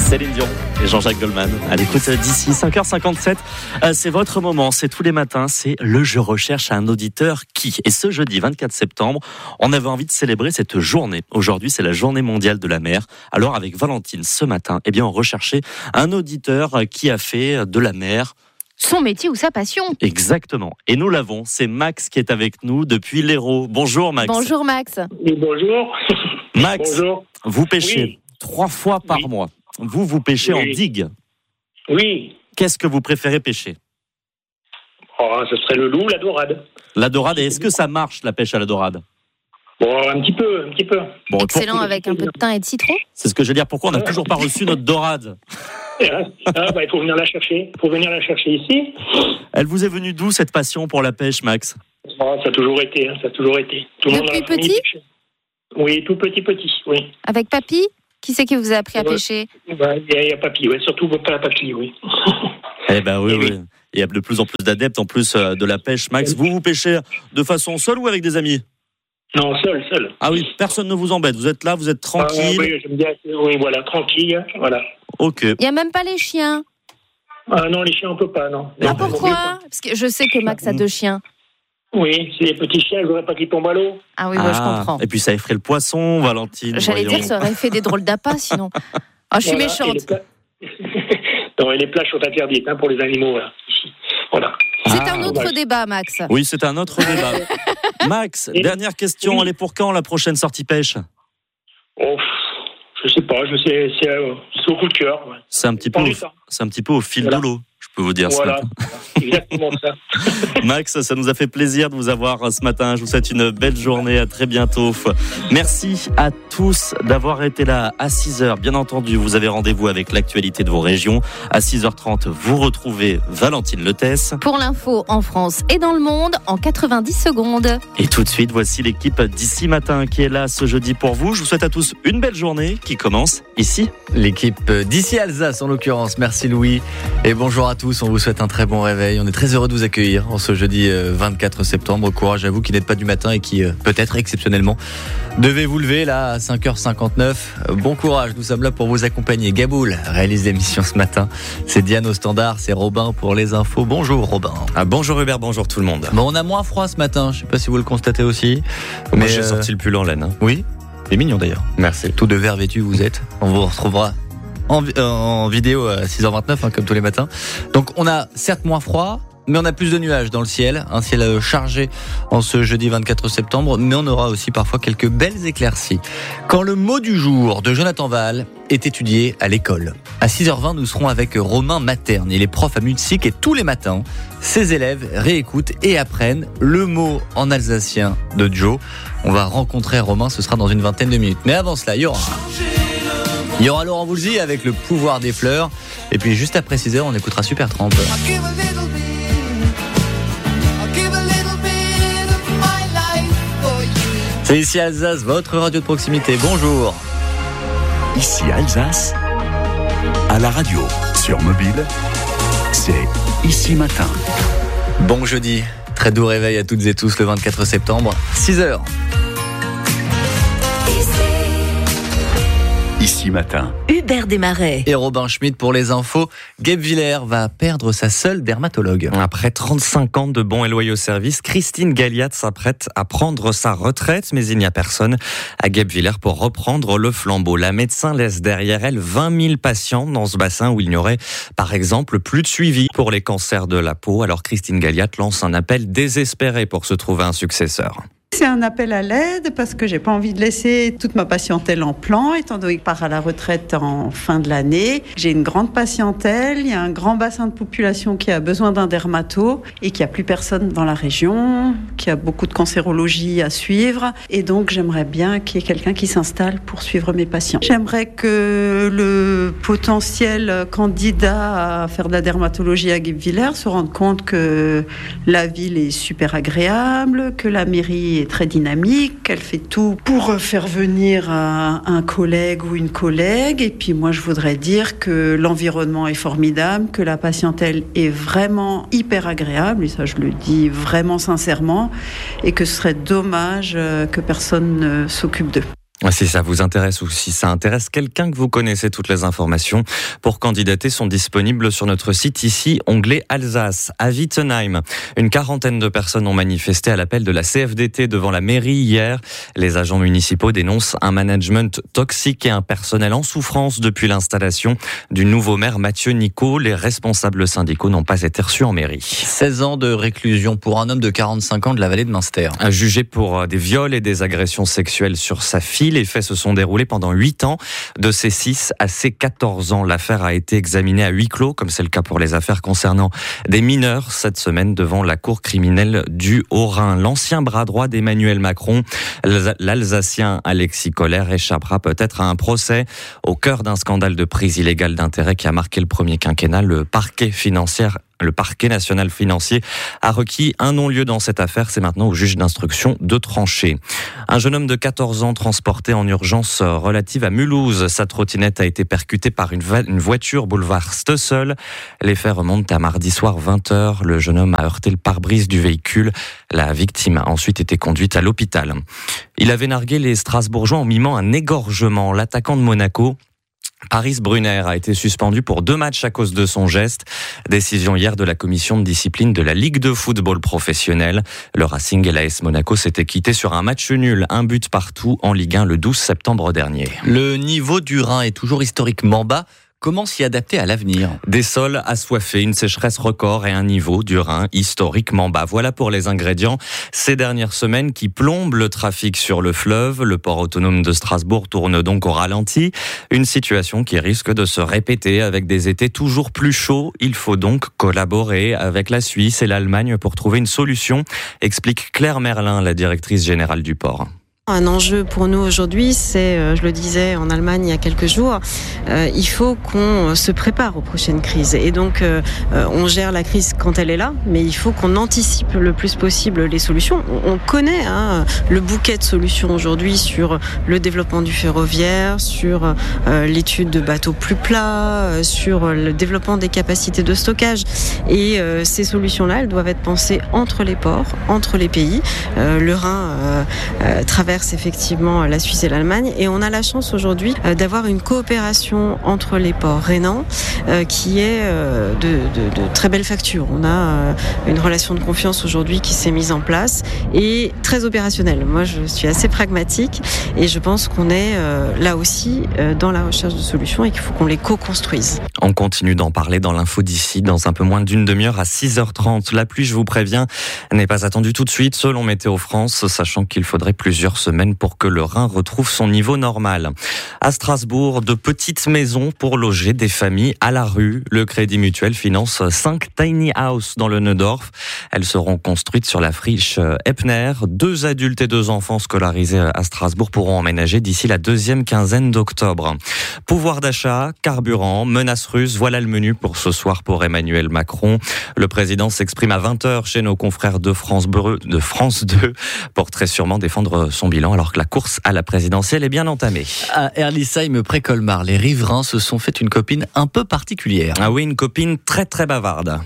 Céline Dion et Jean-Jacques Goldman à l'écoute d'ici 5h57. C'est votre moment, c'est tous les matins, c'est le Je recherche un auditeur qui. Et ce jeudi 24 septembre, on avait envie de célébrer cette journée. Aujourd'hui, c'est la journée mondiale de la mer. Alors avec Valentine, ce matin, on recherchait un auditeur qui a fait de la mer son métier ou sa passion. Exactement. Et nous l'avons, c'est Max qui est avec nous depuis l'Hérault. Bonjour Max. Bonjour Max. Oui, bonjour. Max, bonjour. Vous pêchez 3 fois par mois. Vous pêchez en digue. Oui. Qu'est-ce que vous préférez pêcher ? Ce serait le loup, la dorade. La dorade, et est-ce que ça marche la pêche à la dorade ? Bon, un petit peu. Bon, excellent, avec un peu de thym et de citron. C'est ce que je veux dire. Pourquoi on n'a toujours pas reçu notre dorade ? Il faut venir la chercher. Ici. Elle vous est venue d'où cette passion pour la pêche, Max ? Ça a toujours été. Tout le monde depuis petit ? Oui, tout petit, oui. Avec papy ? Qui c'est qui vous a appris à pêcher ? Il y a papy, oui. Surtout pas papy, oui. Eh ben oui. Il y a de plus en plus d'adeptes en plus de la pêche. Max, vous pêchez de façon seule ou avec des amis ? Non, seul. Ah oui, personne ne vous embête. Vous êtes là, vous êtes tranquille. Oui, j'aime bien. Oui, voilà, tranquille, voilà. Ok. Il n'y a même pas les chiens ? Non, les chiens, on peut pas, non. Ah, pourquoi ? Parce que je sais que Max a 2 chiens. Oui, c'est des petits chiens, je voudrais pas qu'ils tombent à l'eau. Ah oui, je comprends. Et puis ça effraie le poisson, Valentine. J'allais dire, ça aurait fait des drôles d'appâts, sinon. Je suis méchante. Non, et les plages sont interdites pour les animaux, ici. Voilà. C'est un autre débat, Max. Oui, c'est un autre débat. Max, dernière question, elle est pour quand la prochaine sortie pêche ? Je sais pas, c'est au coup de cœur. Ouais. C'est un petit peu au fil de l'eau, je peux vous dire ça. Voilà, exactement ça. Max, ça nous a fait plaisir de vous avoir ce matin. Je vous souhaite une belle journée, à très bientôt. Merci à tous d'avoir été là à 6h. Bien entendu, vous avez rendez-vous avec l'actualité de vos régions. À 6h30, vous retrouvez Valentine Letès. Pour l'info en France et dans le monde, en 90 secondes. Et tout de suite, voici l'équipe d'ici matin qui est là ce jeudi pour vous. Je vous souhaite à tous une belle journée qui commence ici. L'équipe d'ici Alsace en l'occurrence. Merci Louis. Et bonjour à tous, on vous souhaite un très bon réveil. On est très heureux de vous accueillir en ce jeudi 24 septembre. Courage à vous qui n'êtes pas du matin et qui peut-être exceptionnellement devez vous lever là à 5h59. Bon courage, nous sommes là pour vous accompagner. Gaboul réalise l'émission ce matin. C'est Diane au standard, c'est Robin pour les infos. Bonjour Robin. Bonjour Hubert, bonjour tout le monde. Bon, on a moins froid ce matin, je ne sais pas si vous le constatez aussi. Moi j'ai sorti le pull en laine. Oui, c'est mignon d'ailleurs. Merci. Tout de vert vêtu vous êtes. On vous retrouvera en vidéo à 6h29 comme tous les matins. Donc on a certes moins froid, mais on a plus de nuages dans le ciel, un ciel chargé en ce jeudi 24 septembre, mais on aura aussi parfois quelques belles éclaircies. Quand le mot du jour de Jonathan Vaal est étudié à l'école. À 6h20, nous serons avec Romain Materne. Il est prof à Mutzig et tous les matins, ses élèves réécoutent et apprennent le mot en alsacien de Joe. On va rencontrer Romain, ce sera dans une vingtaine de minutes. Mais avant cela, il y aura Laurent Voulzy avec le pouvoir des fleurs. Et puis juste après 6h, on écoutera Supertramp. C'est ici Alsace, votre radio de proximité. Bonjour. Ici Alsace, à la radio, sur mobile, c'est Ici Matin. Bon jeudi, très doux réveil à toutes et tous le 24 septembre, 6h. Ici Matin. Hubert Desmarais. Et Robin Schmitt pour les infos. Guebwiller va perdre sa seule dermatologue. Après 35 ans de bons et loyaux services, Christine Galliat s'apprête à prendre sa retraite, mais il n'y a personne à Guebwiller pour reprendre le flambeau. La médecin laisse derrière elle 20 000 patients dans ce bassin où il n'y aurait, par exemple, plus de suivi pour les cancers de la peau. Alors Christine Galliat lance un appel désespéré pour se trouver un successeur. C'est un appel à l'aide parce que j'ai pas envie de laisser toute ma patientèle en plan, étant donné que je pars à la retraite en fin de l'année. J'ai une grande patientèle, il y a un grand bassin de population qui a besoin d'un dermato et qu'il n'y a plus personne dans la région, qu'il y a beaucoup de cancérologie à suivre. Et donc, j'aimerais bien qu'il y ait quelqu'un qui s'installe pour suivre mes patients. J'aimerais que le potentiel candidat à faire de la dermatologie à Guebwiller se rende compte que la ville est super agréable, que la mairie est très dynamique, qu'elle fait tout pour faire venir un collègue ou une collègue. Et puis moi, je voudrais dire que l'environnement est formidable, que la patientèle est vraiment hyper agréable, et ça je le dis vraiment sincèrement, et que ce serait dommage que personne ne s'occupe d'eux. Si ça vous intéresse ou si ça intéresse quelqu'un que vous connaissez, toutes les informations pour candidater sont disponibles sur notre site ici, onglet Alsace. À Wittenheim, une quarantaine de personnes ont manifesté à l'appel de la CFDT devant la mairie hier. Les agents municipaux dénoncent un management toxique et un personnel en souffrance depuis l'installation du nouveau maire Mathieu Nicot. Les responsables syndicaux n'ont pas été reçus en mairie. 16 ans de réclusion pour un homme de 45 ans de la vallée de Münster. Jugé pour des viols et des agressions sexuelles sur sa fille, les faits se sont déroulés pendant 8 ans. De ses 6 à ses 14 ans, l'affaire a été examinée à huis clos, comme c'est le cas pour les affaires concernant des mineurs cette semaine devant la cour criminelle du Haut-Rhin. L'ancien bras droit d'Emmanuel Macron, l'Alsacien Alexis Kohler, échappera peut-être à un procès au cœur d'un scandale de prise illégale d'intérêt qui a marqué le premier quinquennat. Le parquet national financier a requis un non-lieu dans cette affaire. C'est maintenant au juge d'instruction de trancher. Un jeune homme de 14 ans transporté en urgence relative à Mulhouse. Sa trottinette a été percutée par une voiture boulevard Stoessel. Les faits remontent à mardi soir 20h. Le jeune homme a heurté le pare-brise du véhicule. La victime a ensuite été conduite à l'hôpital. Il avait nargué les Strasbourgeois en mimant un égorgement. L'attaquant de Monaco, Paris Brunner, a été suspendu pour 2 matchs à cause de son geste. Décision hier de la commission de discipline de la Ligue de football professionnel. Le Racing et l'AS Monaco s'étaient quittés sur un match nul, 1 but partout en Ligue 1 le 12 septembre dernier. Le niveau du Rhin est toujours historiquement bas. Comment s'y adapter à l'avenir ? Des sols assoiffés, une sécheresse record et un niveau du Rhin historiquement bas. Voilà pour les ingrédients ces dernières semaines qui plombent le trafic sur le fleuve. Le port autonome de Strasbourg tourne donc au ralenti. Une situation qui risque de se répéter avec des étés toujours plus chauds. Il faut donc collaborer avec la Suisse et l'Allemagne pour trouver une solution, explique Claire Merlin, la directrice générale du port. Un enjeu pour nous aujourd'hui, c'est, je le disais en Allemagne il y a quelques jours, il faut qu'on se prépare aux prochaines crises. Et donc, on gère la crise quand elle est là, mais il faut qu'on anticipe le plus possible les solutions. On connaît le bouquet de solutions aujourd'hui sur le développement du ferroviaire, sur l'étude de bateaux plus plats, sur le développement des capacités de stockage. Et ces solutions-là, elles doivent être pensées entre les ports, entre les pays. Le Rhin traverse effectivement la Suisse et l'Allemagne et on a la chance aujourd'hui d'avoir une coopération entre les ports rhénans qui est de très belle facture. On a une relation de confiance aujourd'hui qui s'est mise en place et très opérationnelle. Moi je suis assez pragmatique et je pense qu'on est là aussi dans la recherche de solutions et qu'il faut qu'on les co-construise. On continue d'en parler dans l'info d'ici dans un peu moins d'une demi-heure à 6h30. La pluie, je vous préviens, n'est pas attendue tout de suite selon Météo France, sachant qu'il faudrait plusieurs semaines pour que le Rhin retrouve son niveau normal. À Strasbourg, de petites maisons pour loger des familles à la rue. Le Crédit Mutuel finance 5 tiny houses dans le Neudorf. Elles seront construites sur la friche Epner. 2 adultes et 2 enfants scolarisés à Strasbourg pourront emménager d'ici la 2e quinzaine d'octobre. Pouvoir d'achat, carburant, menaces russes, voilà le menu pour ce soir pour Emmanuel Macron. Le président s'exprime à 20h chez nos confrères de France 2 pour très sûrement défendre son bilan alors que la course à la présidentielle est bien entamée. À Erlisheim, près Colmar, les riverains se sont fait une copine un peu particulière. Ah oui, une copine très très bavarde.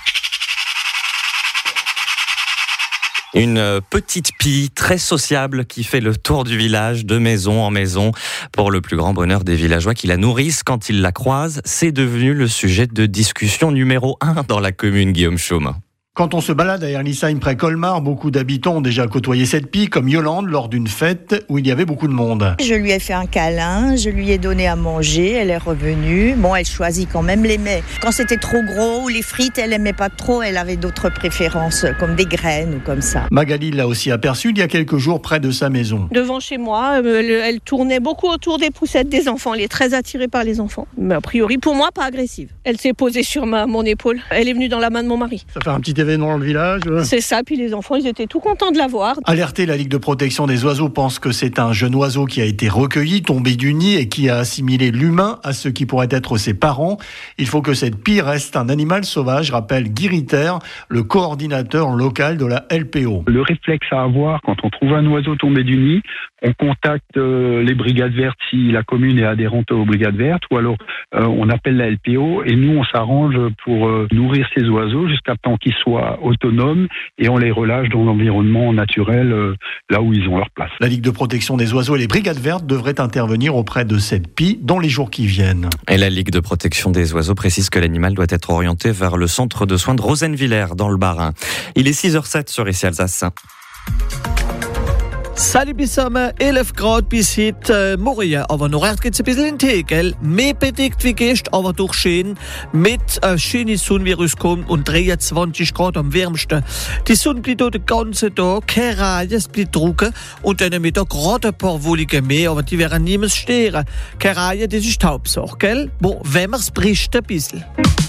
Une petite pie très sociable qui fait le tour du village de maison en maison pour le plus grand bonheur des villageois qui la nourrissent quand ils la croisent. C'est devenu le sujet de discussion numéro 1 dans la commune, Guillaume Chaume. Quand on se balade à Erlisheim près Colmar, beaucoup d'habitants ont déjà côtoyé cette pie, comme Yolande lors d'une fête où il y avait beaucoup de monde. Je lui ai fait un câlin, je lui ai donné à manger, elle est revenue. Bon, elle choisit quand même les mets. Quand c'était trop gros ou les frites, elle aimait pas trop, elle avait d'autres préférences, comme des graines ou comme ça. Magali l'a aussi aperçue il y a quelques jours près de sa maison. Devant chez moi, elle tournait beaucoup autour des poussettes des enfants. Elle est très attirée par les enfants. Mais a priori, pour moi, pas agressive. Elle s'est posée sur mon épaule. Elle est venue dans la main de mon mari. Ça fait un petit événement dans le village. C'est ça, puis les enfants, ils étaient tout contents de la voir. Alerté, la Ligue de protection des oiseaux pense que c'est un jeune oiseau qui a été recueilli, tombé du nid et qui a assimilé l'humain à ce qui pourrait être ses parents. Il faut que cette pie reste un animal sauvage, rappelle Guy Ritter, le coordinateur local de la LPO. Le réflexe à avoir quand on trouve un oiseau tombé du nid, on contacte les brigades vertes si la commune est adhérente aux brigades vertes, ou alors on appelle la LPO et nous on s'arrange pour nourrir ces oiseaux jusqu'à temps qu'ils soient autonomes et on les relâche dans l'environnement naturel là où ils ont leur place. La Ligue de protection des oiseaux et les brigades vertes devraient intervenir auprès de cette pie dans les jours qui viennent. Et la Ligue de protection des oiseaux précise que l'animal doit être orienté vers le centre de soins de Rosenwiller dans le Bas-Rhin. Il est 6h07 sur Ici Alsace. Salut zusammen, 11 Grad bis heute Morgen, aber noch recht geht's ein bisschen in den Tee, gell? Mehr bedeckt wie gestern, aber doch schön, mit schöne Sonne, wie rauskommt, und 23 Grad am wärmsten. Die Sonne bleibt auch den ganzen Tag, keine Reihe, es bleibt trocken, und dann mit gerade ein paar Wolken mehr, aber die werden niemals stören. Keine Reihe, das ist die Hauptsache, gell? Bon, wenn wir's bricht ein bisschen.